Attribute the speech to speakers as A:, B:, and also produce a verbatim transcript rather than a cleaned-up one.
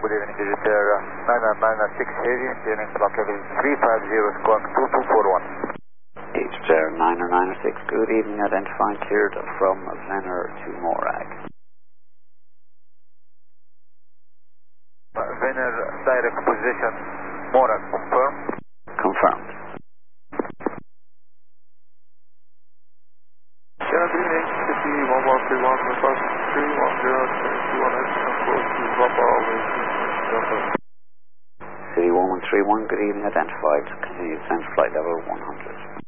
A: good evening, Digital nine nine nine six heavy, maintaining flight level three five zero, squawk two two four one.
B: Digital nine nine six, good evening, identifying cleared from Venner to Morag.
A: Venner direct position, Morag, confirm?
B: Confirmed.
C: Yeah, good evening, City one one three one, request three one zero, two one eight, close to Papa, always Delta.
B: City one one three one, good evening, identified, continue descent flight level one hundred.